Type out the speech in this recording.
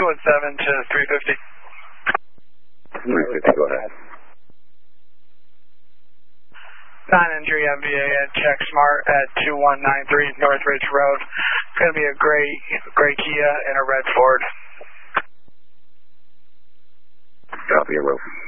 217 to 350. 350, go ahead. 9 Injury MVA at Check Smart at 2193 Northridge Road. It's going to be a gray Kia and a red Ford. Copy, a rope.